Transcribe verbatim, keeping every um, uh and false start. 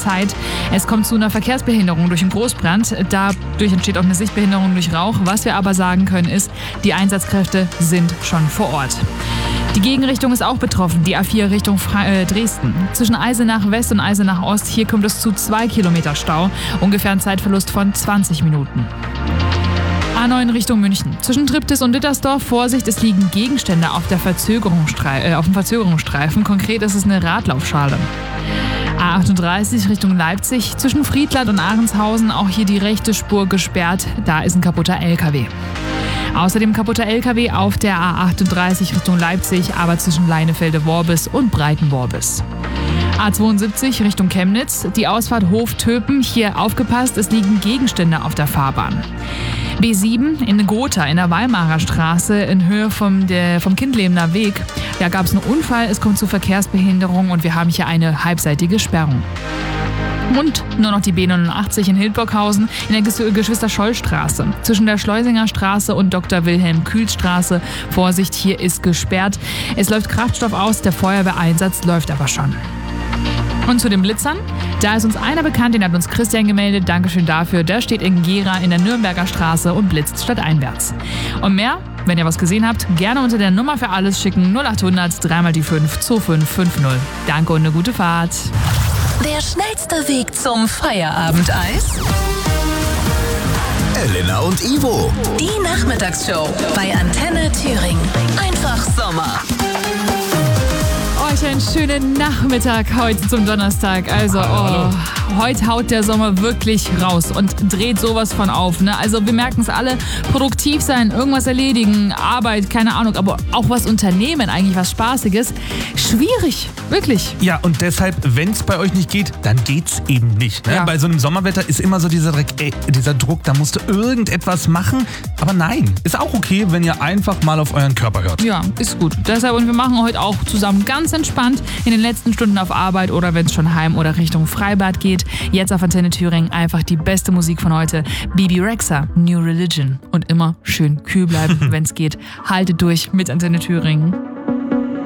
Zeit. Es kommt zu einer Verkehrsbehinderung durch einen Großbrand. Dadurch entsteht auch eine Sichtbehinderung durch Rauch. Was wir aber sagen können ist, die Einsatzkräfte sind schon vor Ort. Die Gegenrichtung ist auch betroffen, die A vier Richtung Fre- äh, Dresden. Zwischen Eisenach West und Eisenach Ost, hier kommt es zu zwei Kilometer Stau, ungefähr ein Zeitverlust von zwanzig Minuten. A neun Richtung München. Zwischen Triptis und Dittersdorf, Vorsicht, es liegen Gegenstände auf, der Verzögerungsstre- äh, auf dem Verzögerungsstreifen. Konkret ist es eine Radlaufschale. A achtunddreißig Richtung Leipzig. Zwischen Friedland und Ahrenshausen, auch hier die rechte Spur gesperrt. Da ist ein kaputter L K W. Außerdem kaputter L K W auf der A achtunddreißig Richtung Leipzig, aber zwischen Leinefelde-Worbis und Breiten-Worbis. A zweiundsiebzig Richtung Chemnitz, die Ausfahrt Hof-Töpen, hier aufgepasst, es liegen Gegenstände auf der Fahrbahn. B sieben in Gotha in der Weimarer Straße in Höhe vom, der, vom Kindlebener Weg. Da gab es einen Unfall, es kommt zu Verkehrsbehinderung und wir haben hier eine halbseitige Sperrung. Und nur noch die B neunundachtzig in Hildburghausen in der Geschwister-Scholl-Straße. Zwischen der Schleusinger Straße und Doktor Wilhelm-Kühl-Straße. Vorsicht, hier ist gesperrt. Es läuft Kraftstoff aus, der Feuerwehreinsatz läuft aber schon. Und zu den Blitzern, da ist uns einer bekannt, den hat uns Christian gemeldet. Dankeschön dafür. Der steht in Gera in der Nürnberger Straße und blitzt stadteinwärts. Und mehr, wenn ihr was gesehen habt, gerne unter der Nummer für alles schicken. null achthundert drei mal die fünf zwei fünf fünf null. Danke und eine gute Fahrt. Der schnellste Weg zum Feierabendeis? Elena und Ivo. Die Nachmittagsshow bei Antenne Thüringen. Einfach Sommer. Euch einen schönen Nachmittag heute zum Donnerstag. Also, oh, heute haut der Sommer wirklich raus und dreht sowas von auf. Ne? Also, wir merken es alle, produktiv sein, irgendwas erledigen, Arbeit, keine Ahnung, aber auch was unternehmen, eigentlich was Spaßiges. Schwierig, wirklich. Ja, und deshalb, wenn es bei euch nicht geht, dann geht's eben nicht. Ne? Ja. Bei so einem Sommerwetter ist immer so dieser, Dreck, ey, dieser Druck, da musst du irgendetwas machen. Aber nein, ist auch okay, wenn ihr einfach mal auf euren Körper hört. Ja, ist gut. Deshalb, und wir machen heute auch zusammen ganz entspannt in den letzten Stunden auf Arbeit oder wenn es schon heim oder Richtung Freibad geht. Jetzt auf Antenne Thüringen einfach die beste Musik von heute. Bebe Rexha, New Religion. Und immer schön kühl bleiben, wenn es geht. Haltet durch mit Antenne Thüringen.